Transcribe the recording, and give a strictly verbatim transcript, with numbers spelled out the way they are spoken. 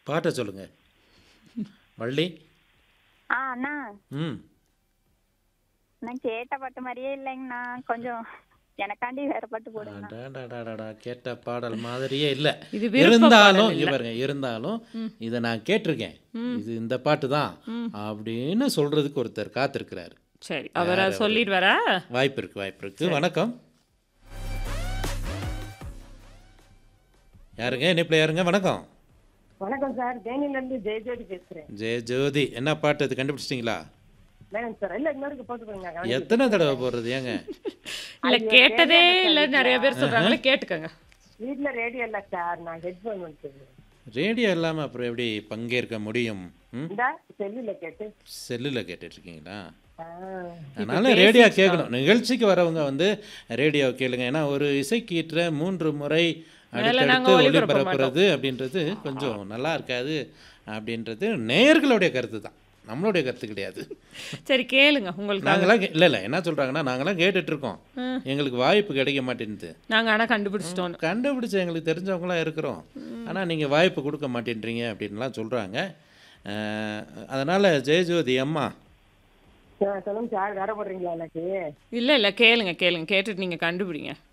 பாட்ட சொல்லுங்க. வள்ளி. ஆ அண்ணா ம். நான் கேட்ட பாட்டு மாதிரியே இல்லைங்கண்ணா. கொஞ்சம் எனக்காண்டி வேற பாட்டு போடுங்கண்ணா. அடடடடடா! கேட்ட பாடல் மாதிரியே இல்ல. இது விருப்ப இருந்தாலும் பாடல் இங்க இல்ல. பாருங்க, இருந்தாலும் ம். இத நான் கேட்டிருக்கேன். ம். இது இந்த பாட்டு தான் ம். அப்படின்னு சொல்றதுக்கு ஒருத்தர் காத்திருக்கிறாரு. சரி. அவர யார் அவரு? சொல்லிடுவாரா? வாய்ப்பு இருக்கு, வாய்ப்பு இருக்கு. சரி. வணக்கம். யாருங்க? இணைப்பில யாருங்க? வணக்கம். வணக்கம் சார். தேனியிலேருந்து ஜெயஜோதி பேசுகிறேன். ஜெய ஜோதி. என்ன பாட்டு அது கண்டுபிடிச்சிட்டீங்களா? வேணும் சார். இல்லை இன்னொருக்கு போட்டுக்கோங்க. கவனிக்க எத்தனை தடவை போடுறது ஏங்க? இல்ல ஐயோ, கேட்டதே கேட்கல இல்ல சார் நிறைய வீட்ல. பேர் சொல்றாங்களே கேட்டுக்கங்க. வீட்டில் ரேடியோ இல்லை சார். நான் ஹெட்ஃபோன் வச்சுருக்கேன். ரேடியோ இல்லாம அப்புறம் எப்படி பங்கேற்க முடியும்? ம்? இந்த செல்லில் கேட்டு செல்லுல கேட்டுட்டு இருக்கீங்களா? ஆ, அதனால பேசிட்டு ரேடியோ தான். கேட்கணும். நிகழ்ச்சிக்கு வரவங்க வந்து ரேடியோ கேளுங்க. ஏன்னா ஒரு இசைக்கீற்ற மூன்று முறை மேல நாங்க அடுத்தடுத்து ஒளிபரப்ப மாட்டோம். ஒளிபரப்புறது அப்படின்றது கொஞ்சம் நல்லா இருக்காது அப்படின்றது நேயர்களுடைய கருத்து தான், நம்மளுடைய கருத்து கிடையாது. சரி கேளுங்க உங்களுக்காக. நாங்களாம் கே- இல்ல இல்ல என்ன சொல்றாங்கன்னா, நாங்களாம் கேட்டுட்டு இருக்கோம், ம். எங்களுக்கு வாய்ப்பு கிடைக்க மாட்டேங்குது. நாங்க ஆனா கண்டுபிடிச்சிட்டோம். கண்டுபிடிச்ச எங்களுக்கு தெரிஞ்சவங்களாம் இருக்கிறோம், ஆனா நீங்க வாய்ப்பு கொடுக்க மாட்டேன்றீங்க அப்படின்லாம் சொல்றாங்க. அஹ், அதனால ஜெயஜோதி அம்மா ஆ, சொல்லுங்க சார். வேற போடுறீங்களா எனக்கு? இல்ல இல்ல கேளுங்க கேளுங்க கேட்டுட்டு நீங்க கண்டுபிடிங்க.